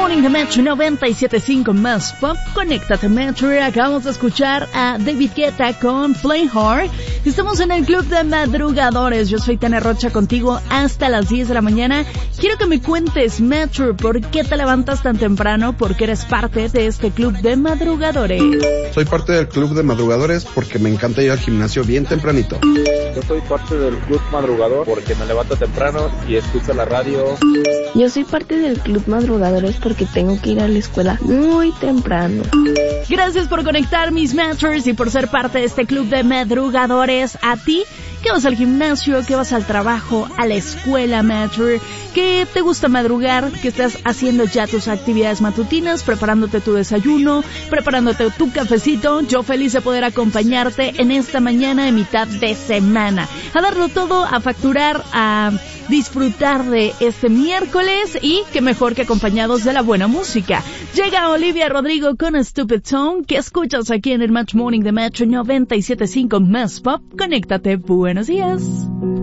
Morning de Metro 97.5 más pop. Conéctate Metro. Acabamos de escuchar a David Guetta con Flame Heart. Estamos en el Club de Madrugadores. Yo soy Tania Rocha contigo hasta las 10 de la mañana. Quiero que me cuentes, Metro, ¿por qué te levantas tan temprano? Porque eres parte de este Club de Madrugadores. Soy parte del Club de Madrugadores porque me encanta ir al gimnasio bien tempranito. Yo soy parte del Club Madrugador porque me levanto temprano y escucho la radio. Yo soy parte del Club Madrugadores porque tengo que ir a la escuela muy temprano. Gracias por conectar, mis Metros, y por ser parte de este Club de Madrugadores. A ti, que vas al gimnasio, que vas al trabajo, a la escuela, Metro, que te gusta madrugar, que estás haciendo ya tus actividades matutinas, preparándote tu desayuno, preparándote tu cafecito. Yo feliz de poder acompañarte en esta mañana de mitad de semana. A darlo todo, a facturar, a disfrutar de este miércoles, y qué mejor que acompañados de la buena música. Llega Olivia Rodrigo con Stupid Song, que escuchas aquí en el Match Morning de Metro 97.5 más pop. Conéctate, buenos días.